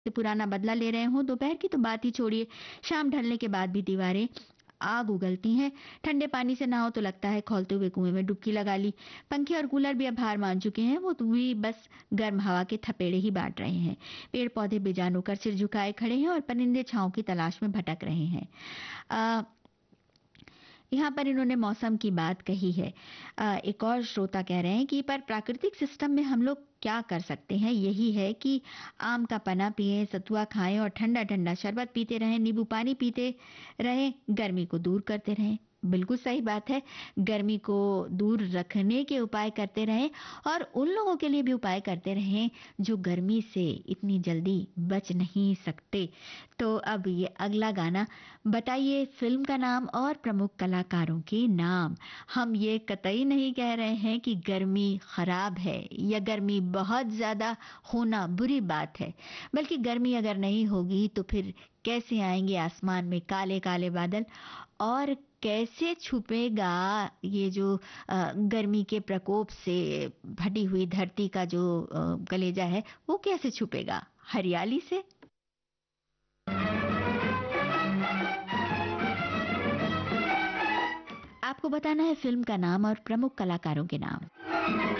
से पुराना बदला ले रहे हों, दोपहर की तो बात ही छोड़िए, शाम ढलने के बाद भी दीवारें आग उगलती हैं। ठंडे पानी से नहाओ तो लगता है खौलते हुए कुएं में डुबकी लगा ली। पंखे और कूलर भी अब हार मान चुके हैं, वो तो भी बस गर्म हवा के थपेड़े ही बांट रहे हैं। पेड़ पौधे बेजान होकर सिर झुकाए खड़े हैं और परिंदे छांव की तलाश में भटक रहे हैं। अ, यहाँ पर इन्होंने मौसम की बात कही है। एक और श्रोता कह रहे हैं कि पर प्राकृतिक सिस्टम में हम लोग क्या कर सकते हैं, यही है कि आम का पन्ना पिएं, सतुआ खाएं और ठंडा ठंडा शरबत पीते रहें, नींबू पानी पीते रहें, गर्मी को दूर करते रहें। बिल्कुल सही बात है, गर्मी को दूर रखने के उपाय करते रहें और उन लोगों के लिए भी उपाय करते रहें जो गर्मी से इतनी जल्दी बच नहीं सकते। तो अब ये अगला गाना, बताइए फिल्म का नाम और प्रमुख कलाकारों के नाम। हम ये कतई नहीं कह रहे हैं कि गर्मी खराब है या गर्मी बहुत ज्यादा होना बुरी बात है, बल्कि गर्मी अगर नहीं होगी तो फिर कैसे आएंगे आसमान में काले काले बादल, और कैसे छुपेगा ये जो गर्मी के प्रकोप से भटी हुई धरती का जो कलेजा है, वो कैसे छुपेगा हरियाली से। आपको बताना है फिल्म का नाम और प्रमुख कलाकारों के नाम।